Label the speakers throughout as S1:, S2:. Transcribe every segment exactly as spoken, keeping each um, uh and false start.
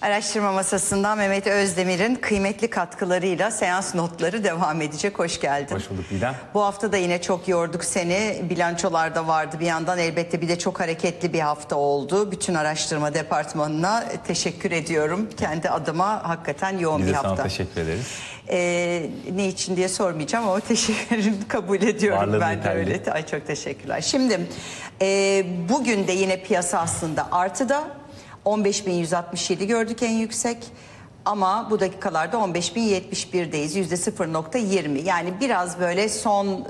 S1: Araştırma Masası'ndan Mehmet Özdemir'in kıymetli katkılarıyla seans notları devam edecek. Hoş geldin.
S2: Hoş bulduk Didem.
S1: Bu hafta da yine çok yorduk seni. Bilançolarda vardı bir yandan, elbette bir de çok hareketli bir hafta oldu. Bütün araştırma departmanına teşekkür ediyorum. Kendi adıma hakikaten yoğun
S2: Biz
S1: bir
S2: de
S1: hafta.
S2: sana teşekkür ederiz.
S1: Ee, ne için diye sormayacağım ama teşekkürünü kabul ediyorum.
S2: Varlığın
S1: Ben
S2: yeterli.
S1: de öyle. Ay, çok teşekkürler. Şimdi e, bugün de yine piyasa aslında artıda. on beş bin yüz altmış yedi gördük en yüksek, ama bu dakikalarda on beş bin yetmiş bir'deyiz, yüzde sıfır nokta yirmi. Yani biraz böyle son e,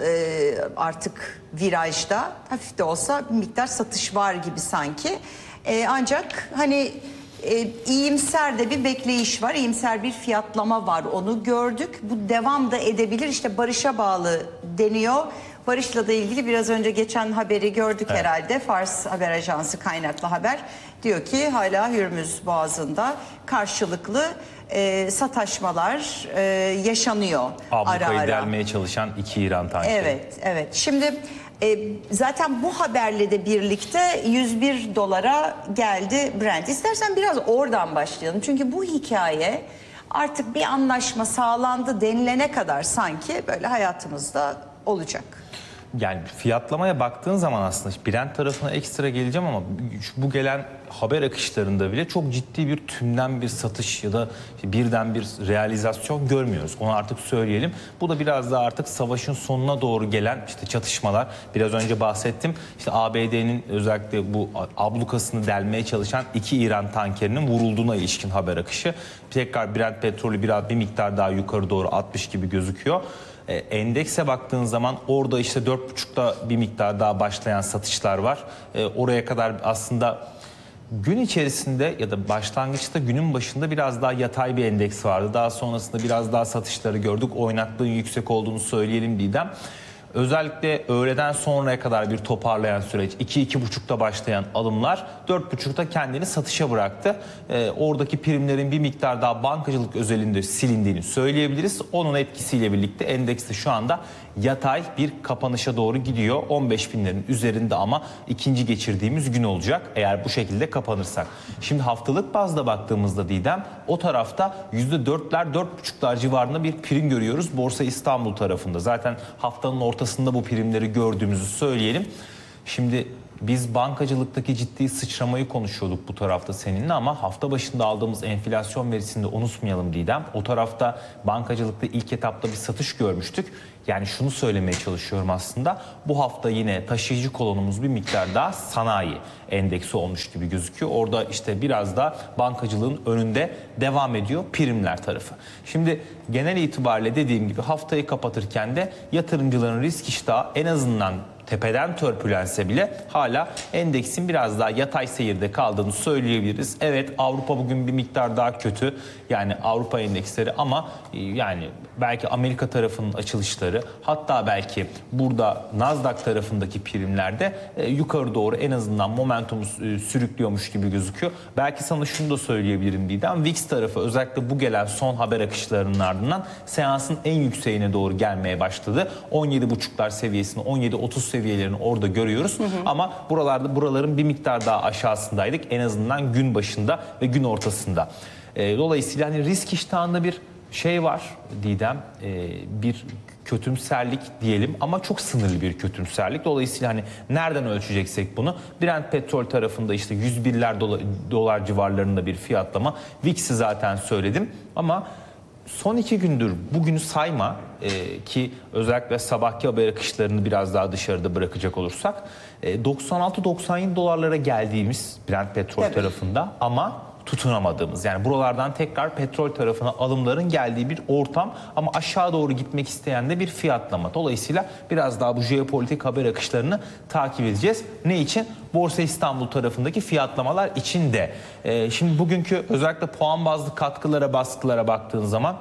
S1: artık virajda hafif de olsa bir miktar satış var gibi sanki. E, ancak hani e, iyimser de bir bekleyiş var, iyimser bir fiyatlama var, onu gördük. Bu devam da edebilir, işte barışa bağlı deniyor. Barış'la da ilgili biraz önce geçen haberi gördük, evet. Herhalde Fars Haber Ajansı kaynaklı haber diyor ki hala Hürmüz Boğazı'nda karşılıklı e, sataşmalar e, yaşanıyor.
S2: Ablukayı
S1: ara ara
S2: delmeye çalışan iki İran tankeri.
S1: Evet, evet. Şimdi e, zaten bu haberle de birlikte yüz bir dolara geldi Brent. İstersen biraz oradan başlayalım. Çünkü bu hikaye artık bir anlaşma sağlandı denilene kadar sanki böyle hayatımızda olacak.
S2: Yani fiyatlamaya baktığın zaman aslında Brent tarafına ekstra geleceğim ama bu gelen haber akışlarında bile çok ciddi bir tümden bir satış ya da birden bir realizasyon görmüyoruz. Onu artık söyleyelim. Bu da biraz daha artık savaşın sonuna doğru gelen işte çatışmalar. Biraz önce bahsettim. İşte A B D'nin özellikle bu ablukasını delmeye çalışan iki İran tankerinin vurulduğuna ilişkin haber akışı. Tekrar Brent petrolü biraz bir miktar daha yukarı doğru atmış gibi gözüküyor. Endekse baktığın zaman orada işte dört buçukta bir miktar daha başlayan satışlar var. E, oraya kadar aslında gün içerisinde ya da başlangıçta günün başında biraz daha yatay bir endeks vardı. Daha sonrasında biraz daha satışları gördük. Oynaklığın yüksek olduğunu söyleyelim Didem. Özellikle öğleden sonraya kadar bir toparlayan süreç, iki iki buçukta başlayan alımlar dört buçukta kendini satışa bıraktı. Ee, oradaki primlerin bir miktar daha bankacılık özelinde silindiğini söyleyebiliriz. Onun etkisiyle birlikte endekste şu anda yatay bir kapanışa doğru gidiyor. on beş binlerin üzerinde ama ikinci geçirdiğimiz gün olacak eğer bu şekilde kapanırsak. Şimdi haftalık bazda baktığımızda Didem, o tarafta yüzde dörtler dört buçuklar civarında bir prim görüyoruz Borsa İstanbul tarafında. Zaten haftanın ortasında bu primleri gördüğümüzü söyleyelim. Şimdi biz bankacılıktaki ciddi sıçramayı konuşuyorduk bu tarafta seninle ama hafta başında aldığımız enflasyon verisini de unutmayalım Didem. O tarafta bankacılıkta ilk etapta bir satış görmüştük. Yani şunu söylemeye çalışıyorum aslında. Bu hafta yine taşıyıcı kolonumuz bir miktar daha sanayi endeksi olmuş gibi gözüküyor. Orada işte biraz da bankacılığın önünde devam ediyor primler tarafı. Şimdi genel itibariyle dediğim gibi haftayı kapatırken de yatırımcıların risk iştahı en azından tepeden törpülense bile hala endeksin biraz daha yatay seyirde kaldığını söyleyebiliriz. Evet, Avrupa bugün bir miktar daha kötü. Yani Avrupa endeksleri ama yani belki Amerika tarafının açılışları, hatta belki burada Nasdaq tarafındaki primlerde e, yukarı doğru en azından momentumu e, sürüklüyormuş gibi gözüküyor. Belki sana şunu da söyleyebilirim Didem. V I X tarafı özellikle bu gelen son haber akışlarının ardından seansın en yükseğine doğru gelmeye başladı. on yedi buçuklar seviyesini, on yedi otuz seviyelerini orada görüyoruz. Hı hı. Ama buralarda buraların bir miktar daha aşağısındaydık. En azından gün başında ve gün ortasında. E, dolayısıyla hani risk iştahında bir şey var Didem, e, bir kötümserlik diyelim ama çok sınırlı bir kötümserlik. Dolayısıyla hani nereden ölçeceksek bunu? Brent petrol tarafında işte yüz birler dolar, dolar civarlarında bir fiyatlama. V I X'i zaten söyledim ama son iki gündür bugünü sayma e, ki özellikle sabahki haber akışlarını biraz daha dışarıda bırakacak olursak e, doksan altı doksan yedi dolarlara geldiğimiz Brent petrol evet. tarafında ama tutunamadığımız, yani buralardan tekrar petrol tarafına alımların geldiği bir ortam ama aşağı doğru gitmek isteyen de bir fiyatlama. Dolayısıyla biraz daha bu jeopolitik haber akışlarını takip edeceğiz. Ne için? Borsa İstanbul tarafındaki fiyatlamalar için de. Ee, şimdi bugünkü özellikle puan bazlı katkılara, baskılara baktığın zaman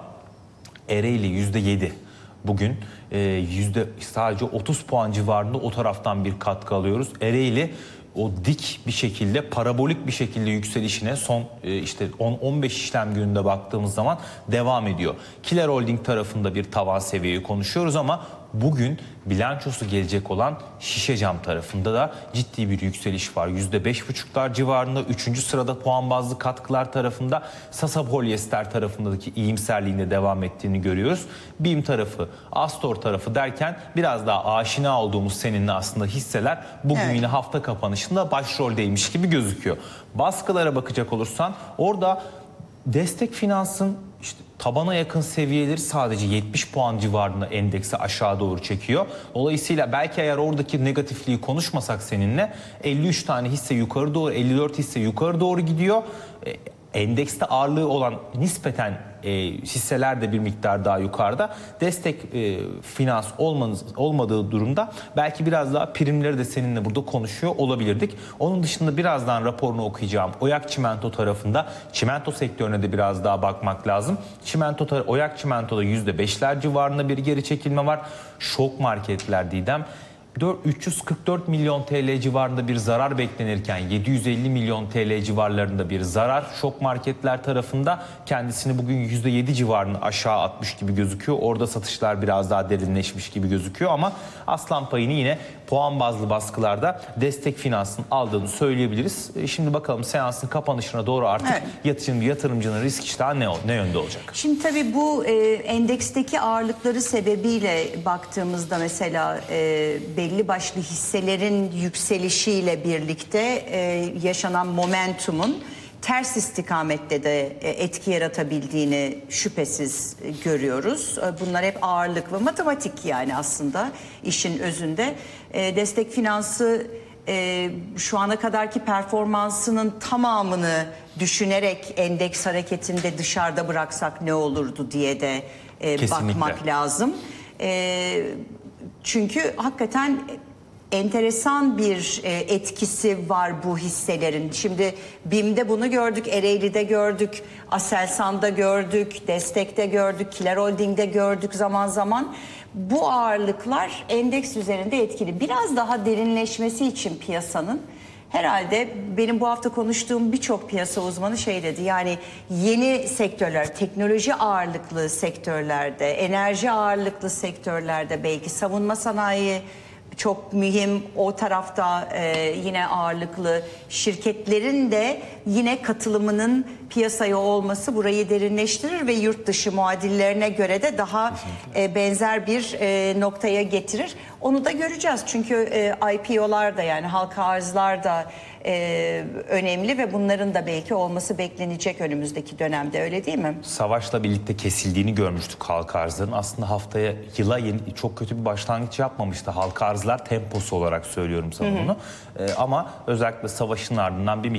S2: Ereğli yüzde yedi. Bugün e, yüzde sadece otuz puan civarında o taraftan bir katkı alıyoruz. Ereğli o dik bir şekilde, parabolik bir şekilde yükselişine son işte on on beş işlem gününde baktığımız zaman devam ediyor. Kiler Holding tarafında bir tavan seviyeyi konuşuyoruz ama bugün bilançosu gelecek olan şişe cam tarafında da ciddi bir yükseliş var. yüzde beş buçuklar civarında. Üçüncü sırada puan bazlı katkılar tarafında Sasa Polyester tarafındaki iyimserliğinde devam ettiğini görüyoruz. BİM tarafı, Astor tarafı derken biraz daha aşina olduğumuz seninle aslında hisseler bugün
S1: Evet.
S2: yine hafta kapanışında başroldeymiş gibi gözüküyor. Baskılara bakacak olursan orada Destek Finans'ın işte tabana yakın seviyeleri sadece yetmiş puan civarında endeksi aşağı doğru çekiyor. Dolayısıyla belki eğer oradaki negatifliği konuşmasak seninle elli üç tane hisse yukarı doğru, elli dört hisse yukarı doğru gidiyor. Endekste ağırlığı olan nispeten e, hisseler de bir miktar daha yukarıda. Destek e, Finans olmanız, olmadığı durumda belki biraz daha primleri de seninle burada konuşuyor olabilirdik. Onun dışında birazdan raporunu okuyacağım. Oyak Çimento tarafında çimento sektörüne de biraz daha bakmak lazım. Çimento tar- Oyak Çimento'da yüzde beşler civarında bir geri çekilme var. Şok marketler Didem. üç yüz kırk dört milyon T L civarında bir zarar beklenirken yedi yüz elli milyon T L civarlarında bir zarar Şok marketler tarafında kendisini bugün yüzde yedi civarını aşağı atmış gibi gözüküyor. Orada satışlar biraz daha derinleşmiş gibi gözüküyor ama aslan payını yine puan bazlı baskılarda Destek Finans'ın aldığını söyleyebiliriz. Şimdi bakalım seansın kapanışına doğru artık
S1: Evet.
S2: yatırım, yatırımcının risk iştahı ne, ne yönde olacak?
S1: Şimdi tabii bu e, endeksteki ağırlıkları sebebiyle baktığımızda mesela e, belli başlı hisselerin yükselişiyle birlikte e, yaşanan momentumun ters istikamette de e, etki yaratabildiğini şüphesiz e, görüyoruz. E, bunlar hep ağırlık ve matematik yani aslında işin özünde. E, Destek Finans'ı e, şu ana kadarki performansının tamamını düşünerek endeks hareketinde dışarıda bıraksak ne olurdu diye de e,
S2: Kesinlikle.
S1: bakmak lazım. E, çünkü hakikaten enteresan bir e, etkisi var bu hisselerin. Şimdi BİM'de bunu gördük, Ereğli'de gördük, Aselsan'da gördük, Destek'te gördük, Kiler Holding'de gördük zaman zaman. Bu ağırlıklar endeks üzerinde etkili. Biraz daha derinleşmesi için piyasanın herhalde benim bu hafta konuştuğum birçok piyasa uzmanı şey dedi. Yani yeni sektörler, teknoloji ağırlıklı sektörlerde, enerji ağırlıklı sektörlerde belki savunma sanayi çok mühim, o tarafta e, yine ağırlıklı şirketlerin de yine katılımının piyasaya olması burayı derinleştirir ve yurt dışı muadillerine göre de daha e, benzer bir e, noktaya getirir. Onu da göreceğiz çünkü e, I P O'lar da yani halka arzlar da e, önemli ve bunların da belki olması beklenecek önümüzdeki dönemde, öyle değil mi?
S2: Savaşla birlikte kesildiğini görmüştük halka arzların. Aslında haftaya yıla yeni, çok kötü bir başlangıç yapmamıştı halka arzlar, temposu olarak söylüyorum sana bunu. Ee, ama özellikle savaşın ardından bir